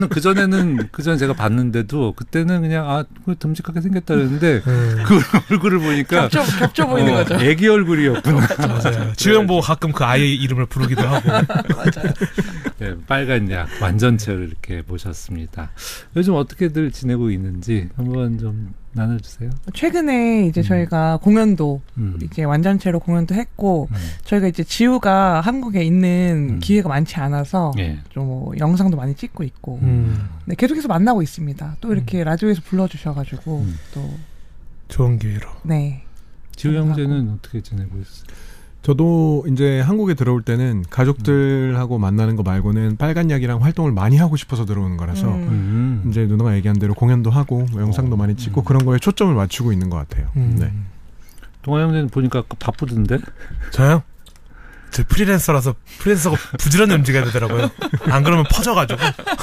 그전에 제가 봤는데도 그때는 그냥 듬직하게 생겼다 그랬는데 그 얼굴을 보니까 겹쳐 보이는 거죠. 애기 얼굴이었구나. 맞아요. 지우형 보고 가끔 그 아이 이름을 부르기도 하고. 맞아요. 네, 빨간 약 완전체를 이렇게 모셨습니다. 요즘 어떻게들 지내고 있는지 한번 좀 나눠주세요. 최근에 이제 저희가 공연도 이제 완전체로 공연도 했고 저희가 이제 지우가 한국에 있는 기회가 많지 않아서 좀 영상도 많이 찍고 있고 네, 계속해서 만나고 있습니다. 또 이렇게 라디오에서 불러주셔가지고 또 좋은 기회로. 네. 지우 형제는 어떻게 지내고 있어요? 저도 이제 한국에 들어올 때는 가족들하고 만나는 거 말고는 빨간 약이랑 활동을 많이 하고 싶어서 들어오는 거라서 이제 누나가 얘기한 대로 공연도 하고 영상도 많이 찍고 그런 거에 초점을 맞추고 있는 것 같아요. 네. 동아 형제는 보니까 바쁘던데? 저요? 저 프리랜서가 부지런히 움직여야 되더라고요. 안 그러면 퍼져가지고.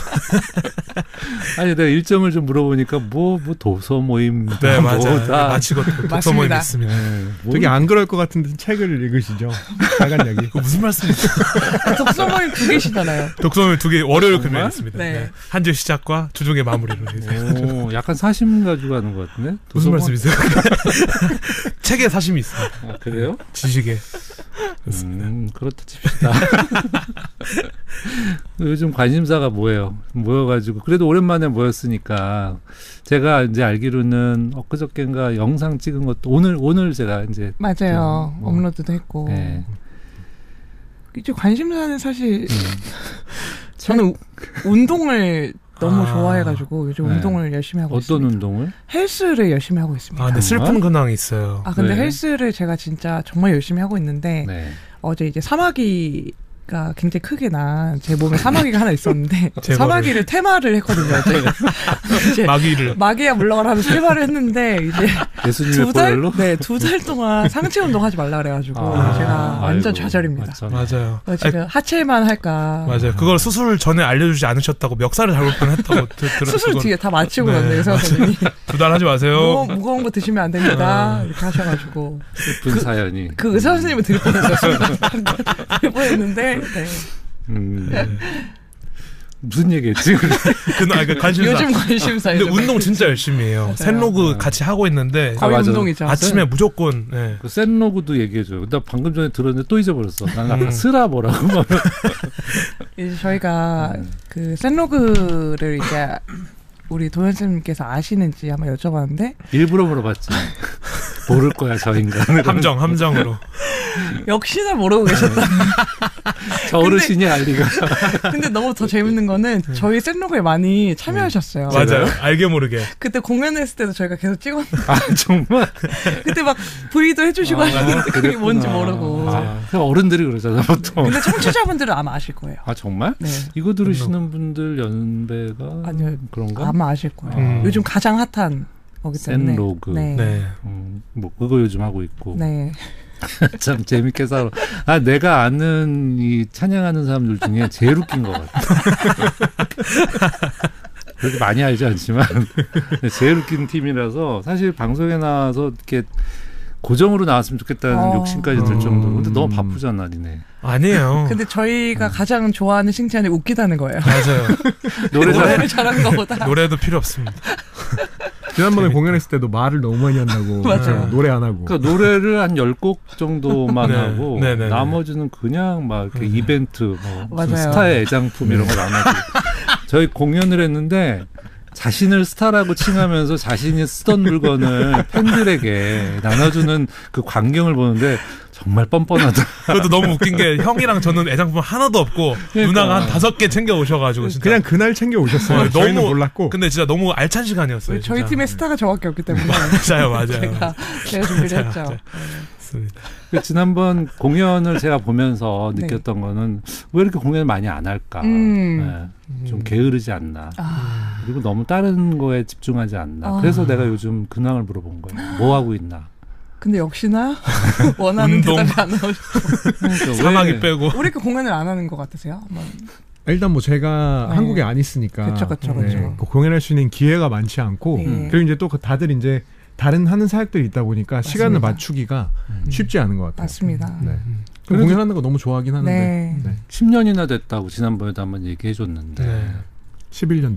아니 내가 일정을 좀 물어보니까 뭐 도서 모임 네 맞아요. 마치고 독서 모임 있습니다. 되게 안 그럴 것 같은데 책을 읽으시죠. 빨간 약이. 무슨 말씀이세요? 독서 모임 2개시잖아요. 독서 모임 2개 월요일 금요일 있습니다. 네. 네. 한 주 시작과 주중의 마무리로. 오, 약간 사심 가지고 가는 것 같은데? 무슨 말씀이세요? 책에 사심이 있어요. 아, 그래요? 지식에. 그렇다 칩시다. 요즘 관심사가 뭐예요? 모여가지고 그래도 오랜만에 모였으니까 제가 이제 알기로는 엊그저께인가 영상 찍은 것도 오늘 제가 이제 맞아요. 업로드도 했고 네. 이제 관심사는 사실 저는 운동을 너무 좋아해가지고 요즘 운동을 열심히 하고 있습니다. 어떤 운동을? 헬스를 열심히 하고 있습니다. 근데 슬픈 근황이 있어요. 근데 헬스를 제가 진짜 정말 열심히 하고 있는데 어제 이제 사마귀가 굉장히 크게 난 제 몸에 사마귀가 하나 있었는데 사마귀를 테마를 했거든요. 이제 마귀야 물러가라 하면서 테마를 했는데 이제 예수님의 뽀열로? 네, 2달 동안 상체 운동하지 말라 그래가지고 제가 완전 좌절입니다. 맞아요. 지금 하체만 할까. 맞아요. 그걸 수술 전에 알려주지 않으셨다고 멱살을 잡을 뻔했다고 들었어요. 수술 뒤에 다 마치고 갔네 의사 선생님이. 2달 하지 마세요. 무거운 거 드시면 안 됩니다. 이렇게 하셔가지고. 슬픈 사연이. 그 의사 선생님은 들 뻔했었어요. 들 뻔했는데. 네. 무슨 얘기했지? 관심사. 요즘 관심사. 근데 운동 진짜 열심히 해요. 샌로그 같이 하고 있는데 거의 운동이죠. 아침에 무조건. 그 샌로그도 얘기해줘요. 나 방금 전에 들었는데 또 잊어버렸어. 난 아까 쓰라 뭐라고. 이제 저희가 그 샌로그를 이제 우리 도현쌤께서 아시는지 한번 여쭤봤는데 일부러 물어봤지. 모를 거야 저 인간은. 함정으로. 역시나 모르고 계셨다. 저 어르신이 알리가. 근데 너무 더 재밌는 거는 저희 샌로그에 많이 참여하셨어요. 맞아요. 알게 모르게. 그때 공연했을 때도 저희가 계속 찍었는데. 정말? 그때 막 V도 해주시고 하는데 그게 뭔지 모르고. 어른들이 그러잖아 보통. 근데 청취자분들은 아마 아실 거예요. 정말? 네. 이거 들으시는 분들 연배가 아니요. 그런가? 아마 아실 거예요. 요즘 가장 핫한 거기 때문에. 샌로그. 네. 뭐 그거 요즘 하고 있고. 네. 참 재밌게 살아. 내가 아는 이 찬양하는 사람들 중에 제일 웃긴 것 같아. 그렇게 많이 알지 않지만 제일 웃긴 팀이라서 사실 방송에 나와서 이렇게 고정으로 나왔으면 좋겠다는 욕심까지 들 정도로. 근데 너무 바쁘잖아, 니네. 아니에요. 근데 저희가 가장 좋아하는 칭찬이 웃기다는 거예요. 맞아요. 노래를 잘하는 것보다. 노래도 필요 없습니다. 지난번에 공연했을 때도 말을 너무 많이 한다고. 맞아요. 노래 안 하고. 그러니까 노래를 한 10곡 정도만 하고 네네네. 나머지는 그냥 막 이렇게 이벤트, 맞아요. 스타의 애장품 이런 걸 안 하고. 저희 공연을 했는데 자신을 스타라고 칭하면서 자신이 쓰던 물건을 팬들에게 나눠주는 그 광경을 보는데 정말 뻔뻔하다. 그것도 너무 웃긴 게 형이랑 저는 애장품 하나도 없고 누나가 한 5개 챙겨 오셔가지고 진짜. 그냥 그날 챙겨 오셨어요. 저희는 몰랐고. 근데 진짜 너무 알찬 시간이었어요. 저희 팀의 스타가 저밖에 없기 때문에. 맞아요. 제가 준비를 했죠. 맞습니다. 지난번 공연을 제가 보면서 느꼈던 거는 왜 이렇게 공연을 많이 안 할까. 좀 게으르지 않나. 그리고 너무 다른 거에 집중하지 않나. 그래서 내가 요즘 근황을 물어본 거예요. 뭐 하고 있나. 근데 역시나 원하는 대답이 안 나오죠. 사마귀 빼고. 왜 이렇게 공연을 안 하는 것 같으세요? 일단 뭐 제가 한국에 안 있으니까 그렇죠. 공연할 수 있는 기회가 많지 않고 그리고 이제 또 다들 이제 다른 하는 사역들이 있다 보니까 맞습니다. 시간을 맞추기가 쉽지 않은 것 같아요. 맞습니다. 공연하는 거 너무 좋아하긴 하는데 10년이나 됐다고 지난번에도 한번 얘기해 줬는데 11년